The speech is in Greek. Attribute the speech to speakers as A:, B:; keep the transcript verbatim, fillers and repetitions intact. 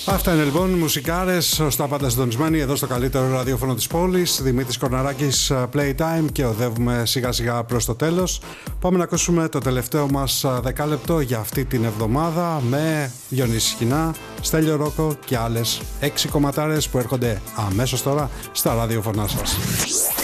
A: Αυτά είναι λοιπόν οι μουσικάρες, ως τα πάντα συντονισμένοι εδώ στο καλύτερο ραδιόφωνο της πόλης. Δημήτρης Κορναράκης, Playtime, και οδεύουμε σιγά σιγά προς το τέλος. Πάμε να ακούσουμε το τελευταίο μας δεκάλεπτο για αυτή την εβδομάδα με Διονύση Σκηνά, Στέλιο Ρόκο και άλλες έξι κομματάρες που έρχονται αμέσως τώρα στα ραδιόφωνά σας.